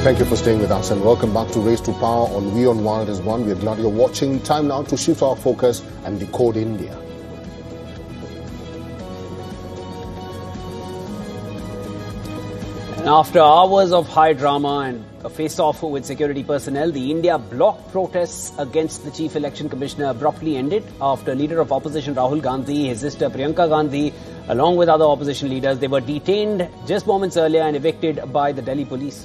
Thank you for staying with us and welcome back to Race to Power on We on Wild is One. We are glad you're watching. Time now to shift our focus and decode India. And after hours of high drama and a face-off with security personnel, the India bloc protests against the Chief Election Commissioner abruptly ended after leader of opposition Rahul Gandhi, his sister Priyanka Gandhi, along with other opposition leaders, they were detained just moments earlier and evicted by the Delhi police.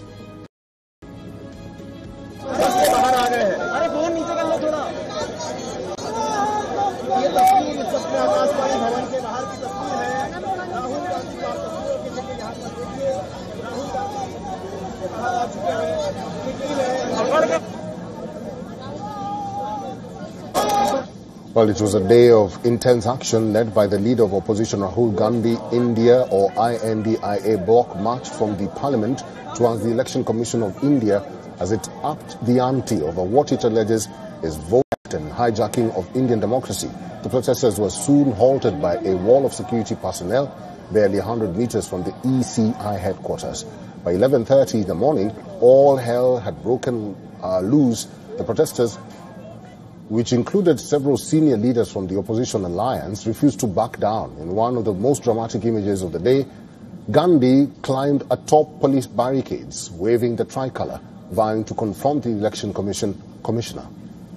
Well, it was a day of intense action led by the leader of opposition Rahul Gandhi. India or INDIA bloc marched from the parliament towards the Election Commission of India as it upped the ante over what it alleges is vote and hijacking of Indian democracy. The protesters were soon halted by a wall of security personnel barely 100 meters from the ECI headquarters. By 11:30 in the morning, all hell had broken loose. The protesters, which included several senior leaders from the opposition alliance, refused to back down. In one of the most dramatic images of the day, Gandhi climbed atop police barricades, waving the tricolour, vowing to confront the Election Commission commissioner.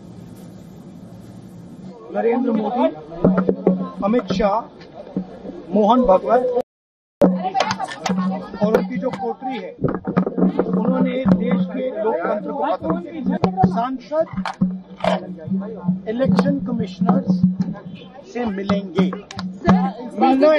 Narendra Modi, Amit Shah, Mohan भगवत और उनकी जो कोटरी है, उन्होंने देश के लोकतंत्र को खत्म किया। सांसद इलेक्शन कमिश्नर्स से मिलेंगे। मिलना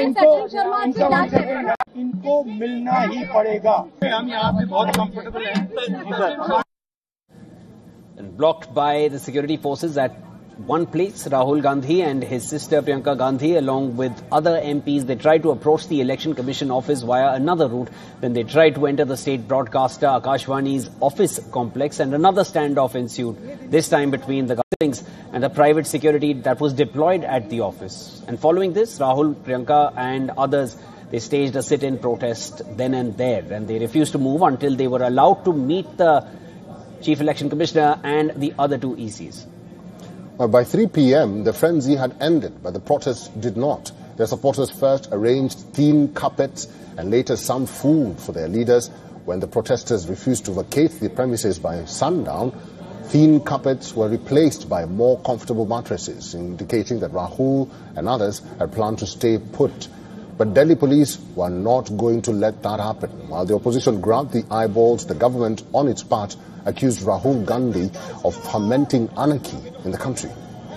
इनको मिलना ही पड़ेगा। हम यहाँ पे बहुत कंफर्टेबल हैं। And blocked by the security forces at one place, Rahul Gandhi and his sister Priyanka Gandhi, along with other MPs, they tried to approach the Election Commission office via another route. Then they tried to enter the state broadcaster Akashvani's office complex, and another standoff ensued, this time between the Gandhis and the private security that was deployed at the office. And following this, Rahul, Priyanka and others, they staged a sit-in protest then and there, and they refused to move until they were allowed to meet the Chief Election Commissioner and the other two ECs. By 3 p.m., the frenzy had ended, but the protests did not. Their supporters first arranged themed carpets and later some food for their leaders. When the protesters refused to vacate the premises by sundown, themed carpets were replaced by more comfortable mattresses, indicating that Rahul and others had planned to stay put. But Delhi police were not going to let that happen. While the opposition grabbed the eyeballs, the government, on its part, accused Rahul Gandhi of fomenting anarchy in the country.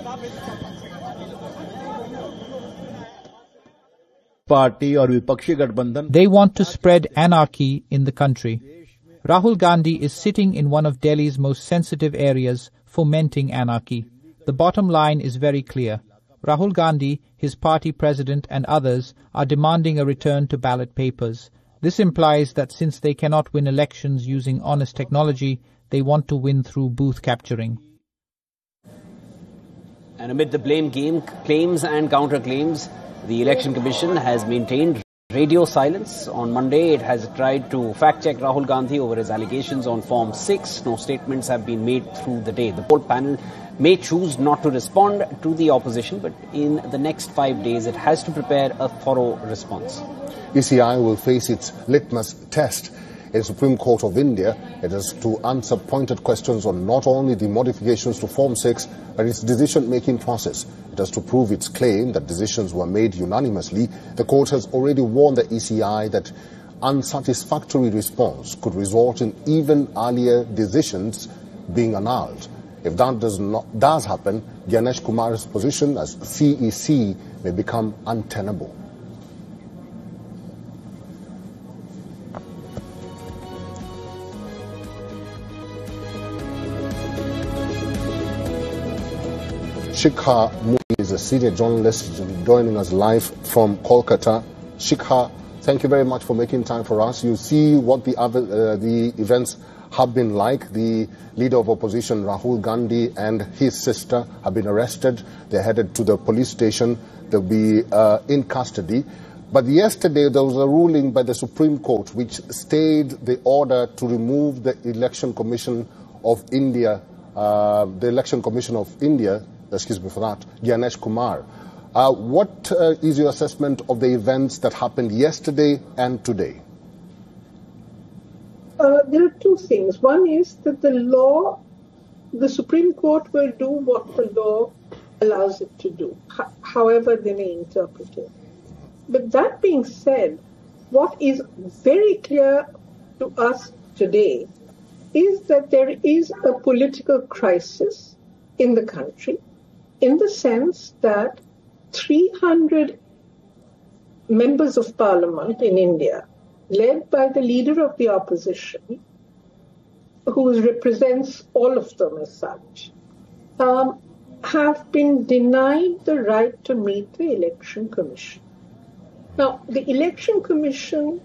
They want to spread anarchy in the country. Rahul Gandhi is sitting in one of Delhi's most sensitive areas, fomenting anarchy. The bottom line is very clear. Rahul Gandhi, his party president and others are demanding a return to ballot papers. This implies that since they cannot win elections using honest technology, they want to win through booth capturing. And amid the blame game claims and counterclaims, the Election Commission has maintained radio silence. On Monday, it has tried to fact-check Rahul Gandhi over his allegations on Form 6. No statements have been made through the day. The poll panel may choose not to respond to the opposition, but in the next 5 days, it has to prepare a thorough response. ECI will face its litmus test in Supreme Court of India. It is to answer pointed questions on not only the modifications to Form 6, but its decision-making process. It has to prove its claim that decisions were made unanimously. The court has already warned the ECI that unsatisfactory response could result in even earlier decisions being annulled. If that does happen, Ganesh Kumar's position as CEC may become untenable. Shikha Muni is a senior journalist joining us live from Kolkata. Shikha, thank you very much for making time for us. You see what the events have been like. The leader of opposition, Rahul Gandhi, and his sister have been arrested. They're headed to the police station. They'll be in custody. But yesterday there was a ruling by the Supreme Court which stayed the order to remove the Election Commission of India, excuse me for that, Gyanesh Kumar. What is your assessment of the events that happened yesterday and today? There are two things. One is that the Supreme Court will do what the law allows it to do, however they may interpret it. But that being said, what is very clear to us today is that there is a political crisis in the country, in the sense that 300 members of parliament in India, led by the leader of the opposition, who represents all of them as such, have been denied the right to meet the Election Commission. Now, the Election Commission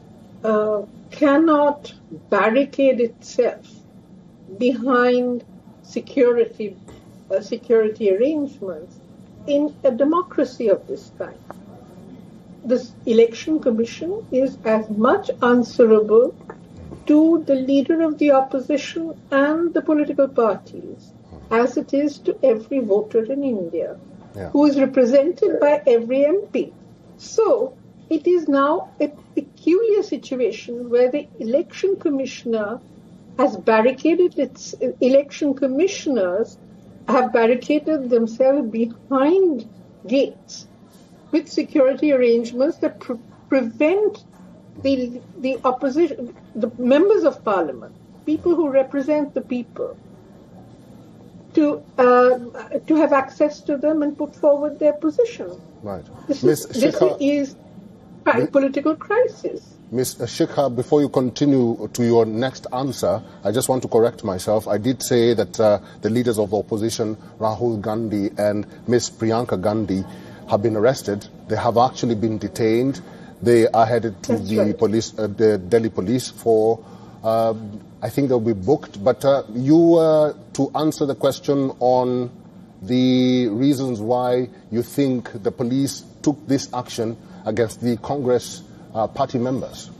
cannot barricade itself behind security arrangements in a democracy of this kind. This Election Commission is as much answerable to the leader of the opposition and the political parties as it is to every voter in India, who is represented by every MP. So it is now a peculiar situation where the election commissioner has barricaded its election commissioners have barricaded themselves behind gates with security arrangements that prevent the opposition, the members of parliament, people who represent the people, to have access to them and put forward their position. Right. This is a political crisis. Ms. Shikha, before you continue to your next answer, I just want to correct myself. I did say that the leaders of the opposition, Rahul Gandhi and Ms. Priyanka Gandhi, have been arrested. They have actually been detained. They are headed to the Delhi police for, I think they'll be booked. But to answer the question on the reasons why you think the police took this action against the Congress party members.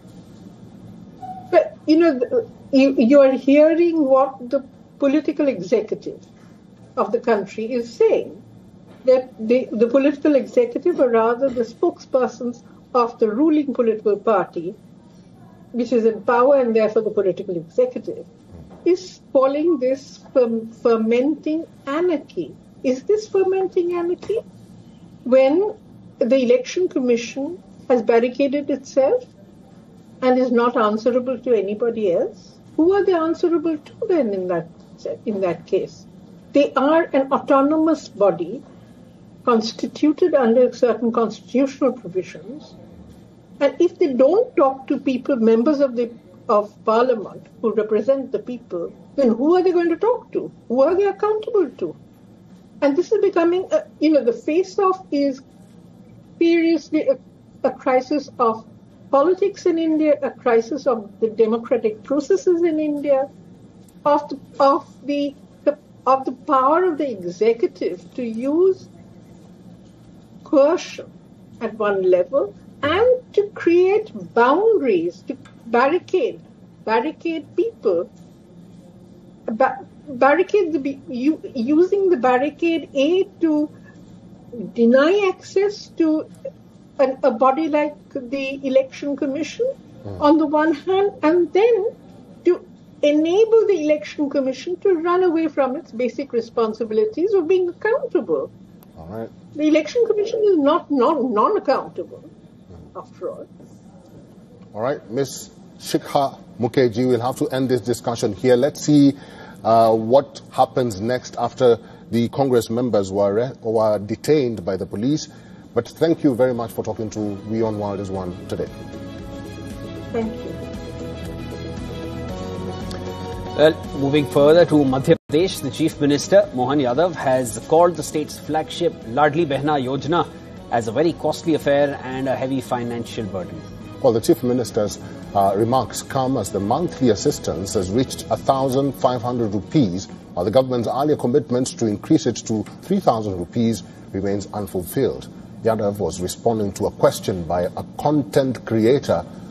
But, you are hearing what the political executive of the country is saying. That the political executive, or rather the spokespersons of the ruling political party, which is in power and therefore the political executive, is calling this fermenting anarchy. Is this fermenting anarchy? When the Election Commission has barricaded itself and is not answerable to anybody else, who are they answerable to then in that case? They are an autonomous body constituted under certain constitutional provisions, and if they don't talk to people, members of parliament who represent the people, then who are they going to talk to? Who are they accountable to? And this is becoming, the face-off is seriously a crisis of politics in India, a crisis of the democratic processes in India, of the power of the executive to use coercion at one level and to create boundaries, to barricade people, using the barricade to deny access to a body like the Election Commission on the one hand, and then to enable the Election Commission to run away from its basic responsibilities of being accountable. All right. The Election Commission is not non-accountable, after all. All right, Ms. Shikha Mukherjee, we'll have to end this discussion here. Let's see what happens next after the Congress members were detained by the police. But thank you very much for talking to We On World is One today. Thank you. Well, moving further to Madhya Pradesh, the Chief Minister, Mohan Yadav, has called the state's flagship Ladli Behna Yojana as a very costly affair and a heavy financial burden. Well, the Chief Minister's remarks come as the monthly assistance has reached 1,500 rupees, while the government's earlier commitment to increase it to 3,000 rupees remains unfulfilled. Yadav was responding to a question by a content creator